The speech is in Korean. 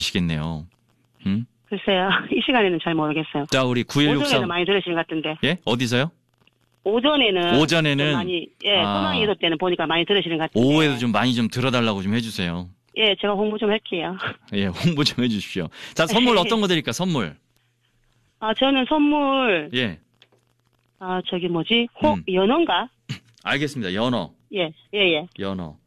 시겠네요. 음? 글쎄요. 이 시간에는 잘 모르겠어요. 자, 우리 오전에는 9163. 많이 들으시는 것 같은데. 예? 어디서요? 오전에는 좀 많이, 아. 소망이 이럴 때는 보니까 많이 들으시는 것 같은데. 오후에도 좀 많이 좀 들어달라고 좀 해주세요. 예, 제가 홍보 좀 할게요. 예, 홍보 좀 해주십시오. 자, 선물 어떤 거 드릴까, 선물? 아, 저는 선물, 예, 저기 뭐지? 연어인가? 알겠습니다. 연어. 예, 예, 예. 연어.